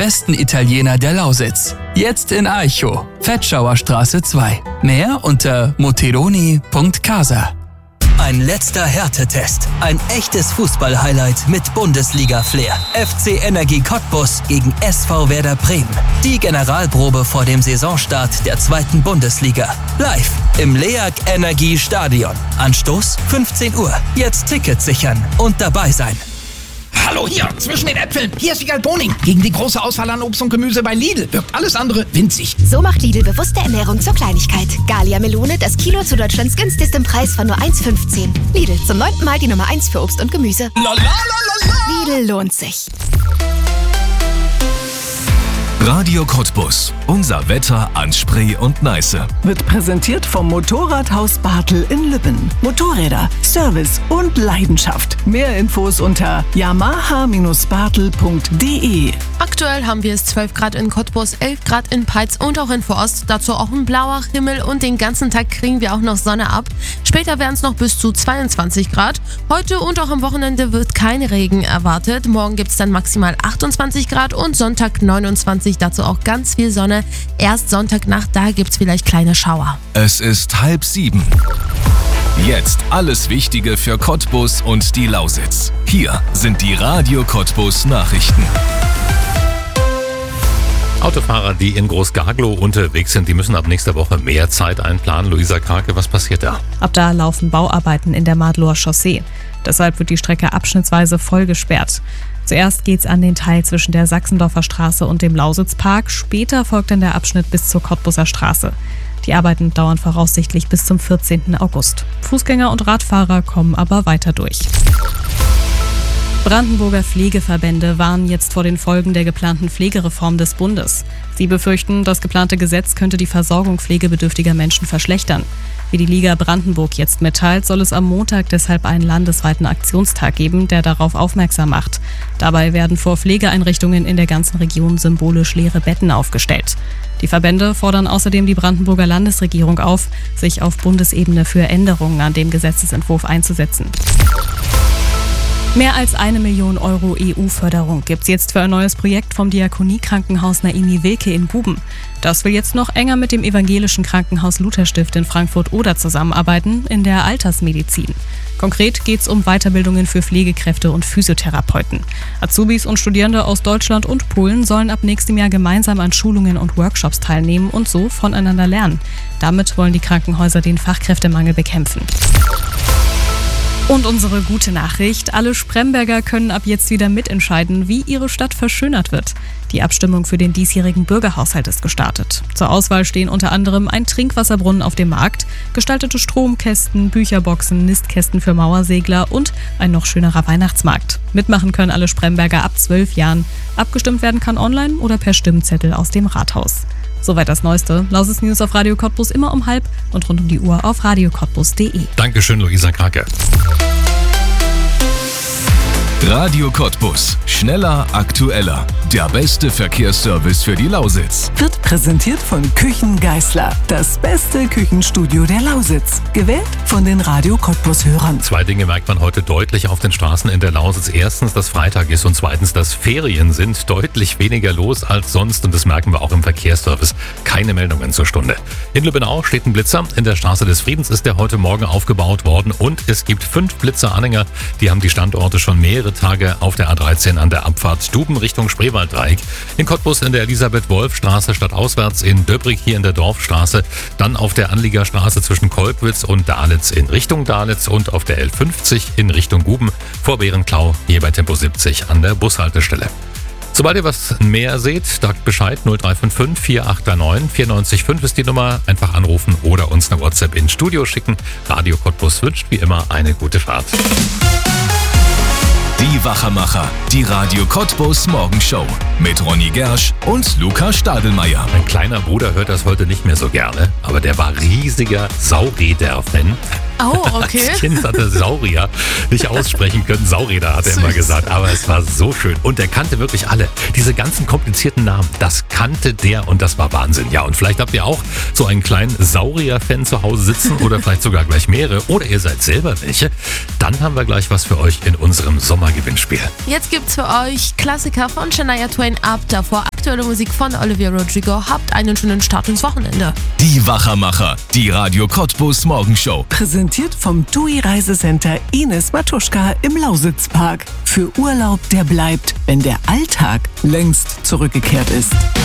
besten Italiener der Lausitz. Jetzt in Aicho, Vetschauerstraße 2. Mehr unter moteroni.casa. Ein letzter Härtetest. Ein echtes Fußball-Highlight mit Bundesliga-Flair. FC Energie Cottbus gegen SV Werder Bremen. Die Generalprobe vor dem Saisonstart der 2. Bundesliga. Live im LEAG Energie Stadion. Anstoß 15 Uhr. Jetzt Tickets sichern und dabei sein. Hallo hier, zwischen den Äpfeln. Hier ist Wiegald Boning. Gegen die große Auswahl an Obst und Gemüse bei Lidl wirkt alles andere winzig. So macht Lidl bewusste Ernährung zur Kleinigkeit. Gallia Melone, das Kilo zu Deutschlands günstigstem Preis von nur 1,15. Lidl, zum 9. Mal die Nummer 1 für Obst und Gemüse. Lidl lohnt sich. Radio Cottbus. Unser Wetter an Spree und Neiße. Wird präsentiert vom Motorradhaus Bartel in Lübben. Motorräder, Service und Leidenschaft. Mehr Infos unter yamaha-bartel.de. Aktuell haben wir es 12 Grad in Cottbus, 11 Grad in Peitz und auch in Forst. Dazu auch ein blauer Himmel und den ganzen Tag kriegen wir auch noch Sonne ab. Später werden es noch bis zu 22 Grad. Heute und auch am Wochenende wird kein Regen erwartet. Morgen gibt es dann maximal 28 Grad und Sonntag 29. Dazu auch ganz viel Sonne. Erst Sonntagnacht, da gibt es vielleicht kleine Schauer. Es ist 6:30. Jetzt alles Wichtige für Cottbus und die Lausitz. Hier sind die Radio Cottbus Nachrichten. Autofahrer, die in Groß-Gaglow unterwegs sind, die müssen ab nächster Woche mehr Zeit einplanen. Luisa Krake, was passiert da? Ab da laufen Bauarbeiten in der Madlower Chaussee. Deshalb wird die Strecke abschnittsweise voll gesperrt. Zuerst geht's an den Teil zwischen der Sachsendorfer Straße und dem Lausitzpark. Später folgt dann der Abschnitt bis zur Cottbuser Straße. Die Arbeiten dauern voraussichtlich bis zum 14. August. Fußgänger und Radfahrer kommen aber weiter durch. Brandenburger Pflegeverbände warnen jetzt vor den Folgen der geplanten Pflegereform des Bundes. Sie befürchten, das geplante Gesetz könnte die Versorgung pflegebedürftiger Menschen verschlechtern. Wie die Liga Brandenburg jetzt mitteilt, soll es am Montag deshalb einen landesweiten Aktionstag geben, der darauf aufmerksam macht. Dabei werden vor Pflegeeinrichtungen in der ganzen Region symbolisch leere Betten aufgestellt. Die Verbände fordern außerdem die Brandenburger Landesregierung auf, sich auf Bundesebene für Änderungen an dem Gesetzesentwurf einzusetzen. Mehr als 1 Million Euro EU-Förderung gibt's jetzt für ein neues Projekt vom Diakoniekrankenhaus Naimi Wilke in Guben. Das will jetzt noch enger mit dem evangelischen Krankenhaus Lutherstift in Frankfurt-Oder zusammenarbeiten in der Altersmedizin. Konkret geht's um Weiterbildungen für Pflegekräfte und Physiotherapeuten. Azubis und Studierende aus Deutschland und Polen sollen ab nächstem Jahr gemeinsam an Schulungen und Workshops teilnehmen und so voneinander lernen. Damit wollen die Krankenhäuser den Fachkräftemangel bekämpfen. Und unsere gute Nachricht: Alle Spremberger können ab jetzt wieder mitentscheiden, wie ihre Stadt verschönert wird. Die Abstimmung für den diesjährigen Bürgerhaushalt ist gestartet. Zur Auswahl stehen unter anderem ein Trinkwasserbrunnen auf dem Markt, gestaltete Stromkästen, Bücherboxen, Nistkästen für Mauersegler und ein noch schönerer Weihnachtsmarkt. Mitmachen können alle Spremberger ab 12 Jahren. Abgestimmt werden kann online oder per Stimmzettel aus dem Rathaus. Soweit das Neueste. Lausitz News auf Radio Cottbus immer um 12:30 und rund um die Uhr auf radiocottbus.de. Dankeschön, Luisa Krake. Radio Cottbus. Schneller, aktueller. Der beste Verkehrsservice für die Lausitz. Wird präsentiert von Küchen Geißler. Das beste Küchenstudio der Lausitz. Gewählt von den Radio Cottbus-Hörern. 2 Dinge merkt man heute deutlich auf den Straßen in der Lausitz. Erstens, dass Freitag ist und zweitens, dass Ferien sind. Deutlich weniger los als sonst und das merken wir auch im Verkehrsservice. Keine Meldungen zur Stunde. In Lübbenau steht ein Blitzer. In der Straße des Friedens ist der heute Morgen aufgebaut worden und es gibt 5 Blitzeranhänger. Die haben die Standorte schon mehrere Tage auf der A13 an der Abfahrt Duben Richtung Spreewalddreieck. In Cottbus in der Elisabeth-Wolf-Straße stadtauswärts, in Döbrig hier in der Dorfstraße, dann auf der Anliegerstraße zwischen Kolkwitz und Dahlitz in Richtung Dahlitz und auf der L50 in Richtung Guben vor Bärenklau hier bei Tempo 70 an der Bushaltestelle. Sobald ihr was mehr seht, sagt Bescheid. 0355 4839 945 ist die Nummer. Einfach anrufen oder uns eine WhatsApp ins Studio schicken. Radio Cottbus wünscht wie immer eine gute Fahrt. Die Wachermacher, die Radio Cottbus Morgenshow mit Ronny Gersch und Luca Stadelmeier. Mein kleiner Bruder hört das heute nicht mehr so gerne, aber der war riesiger Saurier-Fan. Oh, okay. Als Kind hat er Saurier nicht aussprechen können. Saurier, hat er immer gesagt. Aber es war so schön. Und er kannte wirklich alle. Diese ganzen komplizierten Namen, das kannte der und das war Wahnsinn. Ja, und vielleicht habt ihr auch so einen kleinen Saurier-Fan zu Hause sitzen oder vielleicht sogar gleich mehrere. Oder ihr seid selber welche. Dann haben wir gleich was für euch in unserem Sommergewinnspiel. Jetzt gibt's für euch Klassiker von Shania Twain ab. Davor aktuelle Musik von Olivia Rodrigo. Habt einen schönen Start ins Wochenende. Die Wachermacher, die Radio Cottbus Morgenshow. Präsentiert vom TUI Reisecenter Ines Matuschka im Lausitzpark. Für Urlaub, der bleibt, wenn der Alltag längst zurückgekehrt ist.